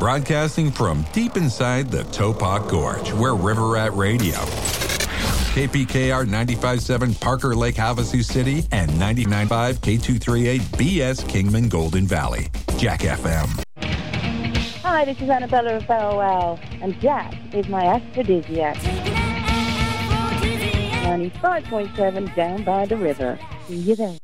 Broadcasting from deep inside the Topak Gorge, we're River Rat Radio. KPKR 95.7 Parker Lake, Havasu City, and 99.5 K238 BS Kingman Golden Valley. Jack FM. Hi, this is Annabella of Bow Wow, and Jack is my aphrodisiac. 95.7 down by the river. See you there.